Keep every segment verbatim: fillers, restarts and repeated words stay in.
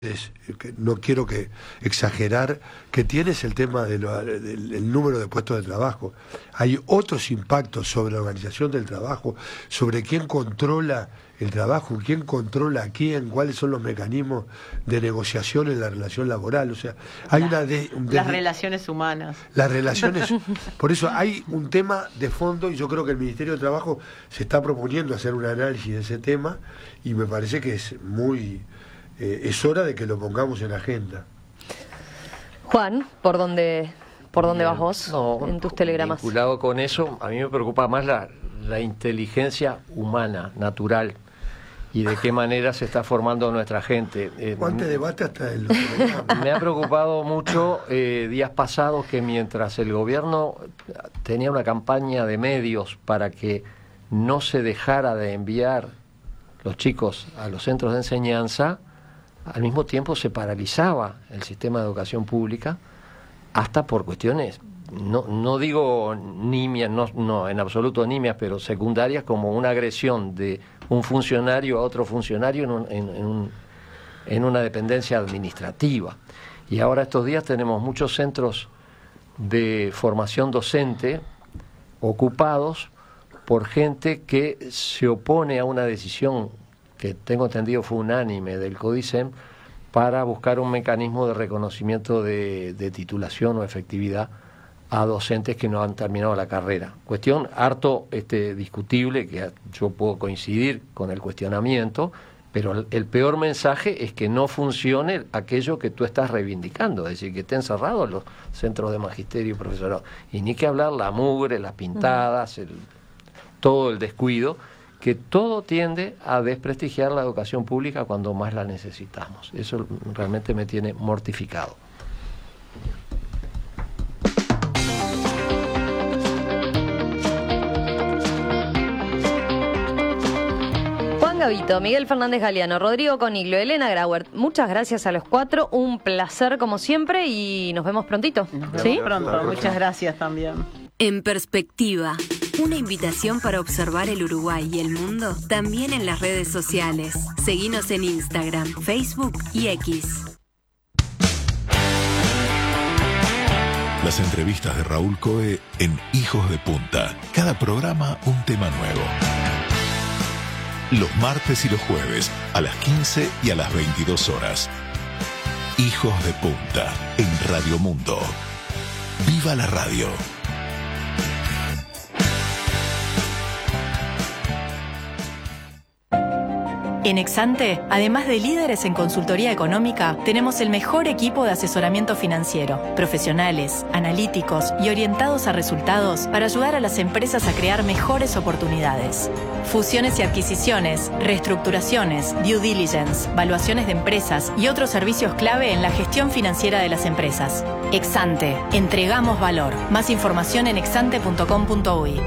Es, que no quiero que exagerar, que tienes el tema de lo, del el número de puestos de trabajo. Hay otros impactos sobre la organización del trabajo, sobre quién controla el trabajo, quién controla a quién, cuáles son los mecanismos de negociación en la relación laboral. O sea, hay la, una de, un de, las relaciones humanas. Las relaciones. Por eso hay un tema de fondo y yo creo que el Ministerio de Trabajo se está proponiendo hacer un análisis de ese tema y me parece que es muy... Eh, es hora de que lo pongamos en la agenda. Juan, ¿por dónde, por dónde vas vos no, en tus telegramas? Vinculado con eso, a mí me preocupa más la, la inteligencia humana, natural, y de qué manera se está formando nuestra gente. Eh, ¿Cuánto debate hasta el Me ha preocupado mucho eh, días pasados que mientras el gobierno tenía una campaña de medios para que no se dejara de enviar los chicos a los centros de enseñanza, al mismo tiempo se paralizaba el sistema de educación pública hasta por cuestiones, no, no digo nimias, no, no en absoluto nimias, pero secundarias, como una agresión de un funcionario a otro funcionario en, un, en, en, un, en una dependencia administrativa. Y ahora estos días tenemos muchos centros de formación docente ocupados por gente que se opone a una decisión que tengo entendido fue unánime del CODICEM para buscar un mecanismo de reconocimiento de, de titulación o efectividad a docentes que no han terminado la carrera. Cuestión harto este, discutible, que yo puedo coincidir con el cuestionamiento, pero el, el peor mensaje es que no funcione aquello que tú estás reivindicando, es decir, que estén cerrados los centros de magisterio y profesorado. Y ni que hablar la mugre, las pintadas, el, todo el descuido, que todo tiende a desprestigiar la educación pública cuando más la necesitamos. Eso realmente me tiene mortificado. Juan Gavito, Miguel Fernández Galeano, Rodrigo Coniglio, Elena Grauert, muchas gracias a los cuatro, un placer como siempre y nos vemos prontito. Nos ¿Sí? vemos pronto, muchas gracias también. En Perspectiva, una invitación para observar el Uruguay y el mundo también en las redes sociales. Seguinos en Instagram, Facebook y X. Las entrevistas de Raúl Coe en Hijos de Punta. Cada programa un tema nuevo. Los martes y los jueves a las quince y a las veintidós horas. Hijos de Punta en Radio Mundo. ¡Viva la radio! En Exante, además de líderes en consultoría económica, tenemos el mejor equipo de asesoramiento financiero, profesionales, analíticos y orientados a resultados para ayudar a las empresas a crear mejores oportunidades. Fusiones y adquisiciones, reestructuraciones, due diligence, valuaciones de empresas y otros servicios clave en la gestión financiera de las empresas. Exante, entregamos valor. Más información en exante punto com punto uy.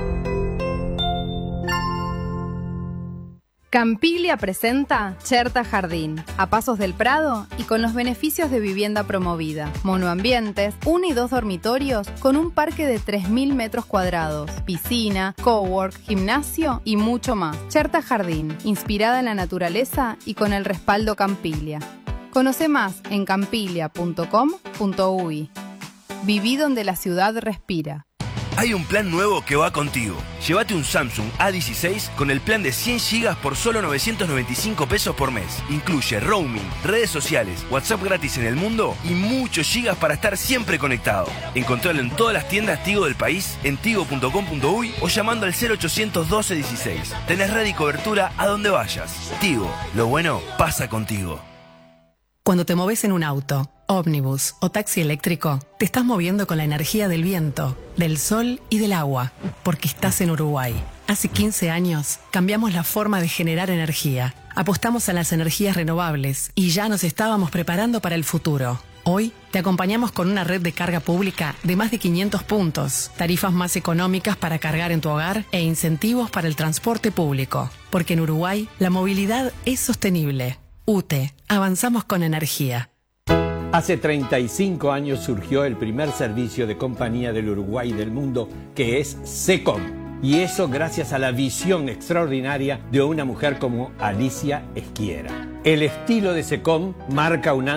Campiglia presenta Cherta Jardín, a pasos del Prado y con los beneficios de vivienda promovida. Monoambientes, uno y dos dormitorios con un parque de tres mil metros cuadrados, piscina, cowork, gimnasio y mucho más. Cherta Jardín, inspirada en la naturaleza y con el respaldo Campiglia. Conoce más en campiglia punto com punto uy. Viví donde la ciudad respira. Hay un plan nuevo que va contigo. Llévate un Samsung A dieciséis con el plan de cien gigas por solo novecientos noventa y cinco pesos por mes. Incluye roaming, redes sociales, WhatsApp gratis en el mundo y muchos gigas para estar siempre conectado. Encontralo en todas las tiendas Tigo del país, en tigo punto com punto uy o llamando al cero ochocientos doce dieciséis. Tenés red y cobertura a donde vayas. Tigo, lo bueno pasa contigo. Cuando te moves en un auto, ómnibus o taxi eléctrico, te estás moviendo con la energía del viento, del sol y del agua, porque estás en Uruguay. Hace quince años cambiamos la forma de generar energía, apostamos a las energías renovables y ya nos estábamos preparando para el futuro. Hoy te acompañamos con una red de carga pública de más de quinientos puntos, tarifas más económicas para cargar en tu hogar e incentivos para el transporte público, porque en Uruguay la movilidad es sostenible. U T E, avanzamos con energía. Hace treinta y cinco años surgió el primer servicio de compañía del Uruguay y del mundo, que es SECOM. Y eso gracias a la visión extraordinaria de una mujer como Alicia Esquiera. El estilo de SECOM marca un